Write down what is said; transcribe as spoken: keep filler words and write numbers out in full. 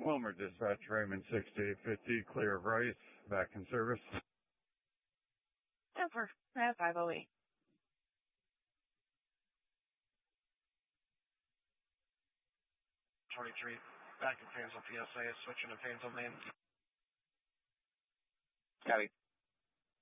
Wilmer Dispatch, Raymond sixty-eight fifty, clear of Rice, back in service. Denver, at five oh eight. twenty-three, back in Painesville P S A, switching to Painesville Main. Copy.